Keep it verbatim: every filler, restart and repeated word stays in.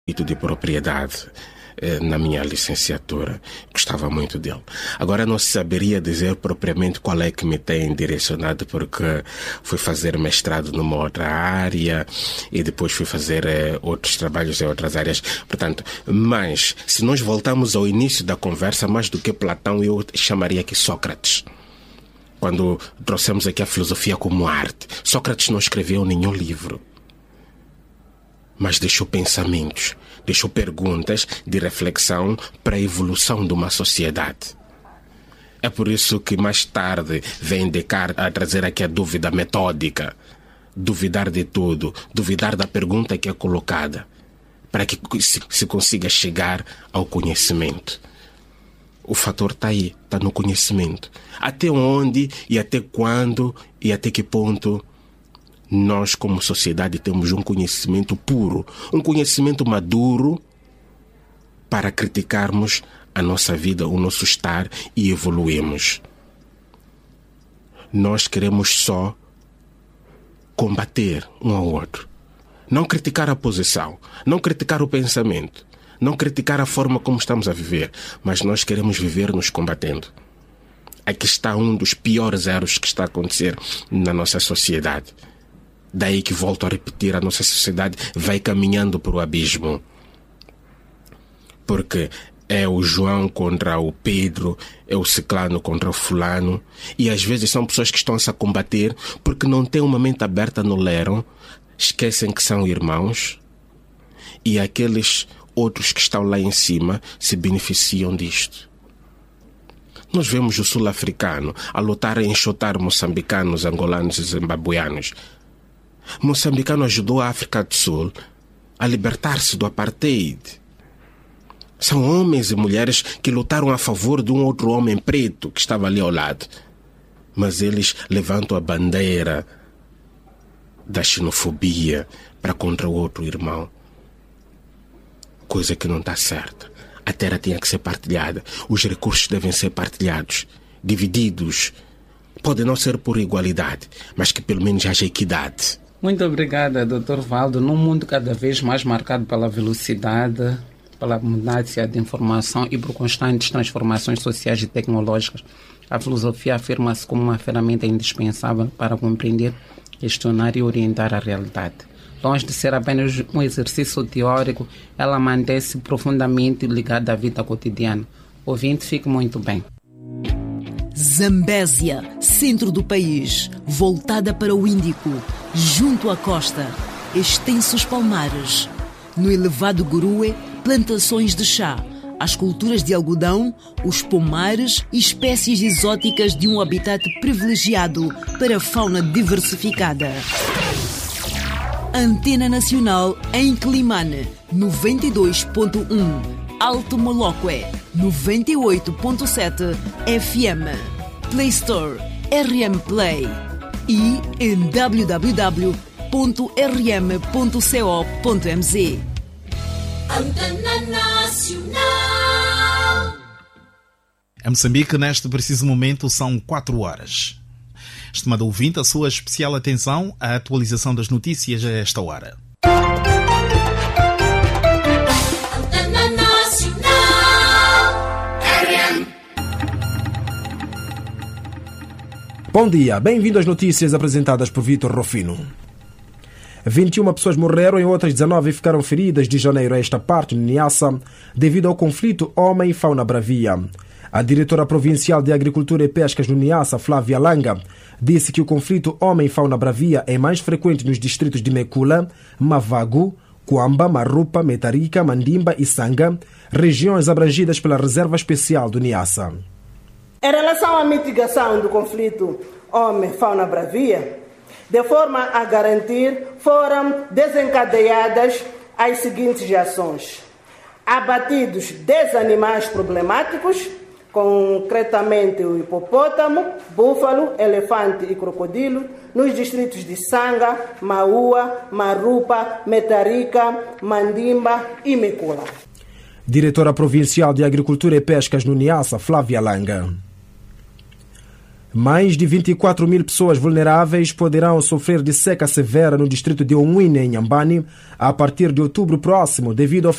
de propriedade na minha licenciatura. Gostava muito dele. Agora não saberia dizer propriamente qual é que me tem direcionado, porque fui fazer mestrado numa outra área e depois fui fazer eh, outros trabalhos em outras áreas. Portanto, mas se nós voltarmos ao início da conversa, mais do que Platão, eu chamaria aqui Sócrates. Quando trouxemos aqui a filosofia como arte, Sócrates não escreveu nenhum livro, mas deixou pensamentos, deixou perguntas de reflexão para a evolução de uma sociedade. É por isso que mais tarde vem Descartes a trazer aqui a dúvida metódica. Duvidar de tudo, duvidar da pergunta que é colocada, para que se, se consiga chegar ao conhecimento. O fator está aí, está no conhecimento. Até onde e até quando e até que ponto nós, como sociedade, temos um conhecimento puro, um conhecimento maduro para criticarmos a nossa vida, o nosso estar e evoluirmos. Nós queremos só combater um ao outro. Não criticar a posição, não criticar o pensamento, não criticar a forma como estamos a viver, mas nós queremos viver nos combatendo. Aqui está um dos piores erros que está a acontecer na nossa sociedade. Daí que, volto a repetir, a nossa sociedade vai caminhando para o abismo. Porque é o João contra o Pedro, é o ciclano contra o fulano. E às vezes são pessoas que estão-se a combater porque não têm uma mente aberta no leram, esquecem que são irmãos. E aqueles outros que estão lá em cima se beneficiam disto. Nós vemos o sul-africano a lutar a enxotar moçambicanos, angolanos e zimbabueanos. Moçambicano ajudou a África do Sul a libertar-se do apartheid. São homens e mulheres que lutaram a favor de um outro homem preto que estava ali ao lado. Mas eles levantam a bandeira da xenofobia para contra o outro irmão. Coisa que não está certa. A terra tinha que ser partilhada. Os recursos devem ser partilhados, divididos. Pode não ser por igualdade, mas que pelo menos haja equidade. Muito obrigada, doutor Valdo. Num mundo cada vez mais marcado pela velocidade, pela abundância de informação e por constantes transformações sociais e tecnológicas, a filosofia afirma-se como uma ferramenta indispensável para compreender, questionar e orientar a realidade. Longe de ser apenas um exercício teórico, ela mantém-se profundamente ligada à vida cotidiana. Ouvinte, fique muito bem. Zambésia, centro do país, voltada para o Índico, junto à costa, extensos palmares. No elevado Gurue, plantações de chá, as culturas de algodão, os pomares e espécies exóticas de um habitat privilegiado para a fauna diversificada. Antena Nacional em Climane, noventa e dois ponto um. Alto Moloque, noventa e oito ponto sete F M. Play Store, R M Play. E em w w w ponto r m ponto co ponto m z. Antena Nacional. Em Moçambique, neste preciso momento, são quatro horas. Estimado ouvinte, a sua especial atenção à atualização das notícias a esta hora. Antena Nacional. R M. Bom dia, bem-vindo às notícias apresentadas por Vitor Rofino. vinte e uma pessoas morreram e outras dezenove ficaram feridas de janeiro a esta parte, no Niassa, devido ao conflito homem-fauna bravia. A diretora provincial de Agricultura e Pescas no Niassa, Flávia Langa, disse que o conflito homem-fauna bravia é mais frequente nos distritos de Mekula, Mavago, Coamba, Marupa, Metarica, Mandimba e Sanga, regiões abrangidas pela Reserva Especial do Niassa. Em relação à mitigação do conflito homem-fauna bravia, de forma a garantir, foram desencadeadas as seguintes ações. Abatidos dez animais problemáticos, concretamente o hipopótamo, búfalo, elefante e crocodilo, nos distritos de Sanga, Maua, Marupa, Metarica, Mandimba e Mekula. Diretora provincial de Agricultura e Pescas no Niassa, Flávia Langa. Mais de vinte e quatro mil pessoas vulneráveis poderão sofrer de seca severa no distrito de Onwine, em Nhambane, a partir de outubro próximo, devido ao